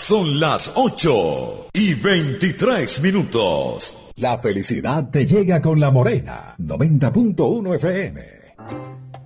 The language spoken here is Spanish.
Son las 8:23. La felicidad te llega con La Morena, 90.1 FM.